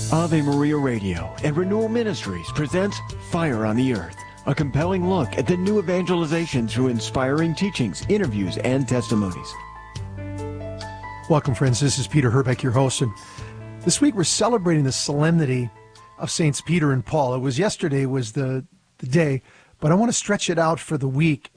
Ave Maria Radio and Renewal Ministries presents Fire on the Earth, a compelling look at the new evangelization through inspiring teachings, interviews, and testimonies. Welcome, friends. This is Peter Herbeck, your host, and this week we're celebrating the solemnity of Saints Peter and Paul. Yesterday was the day, but I want to stretch it out for the week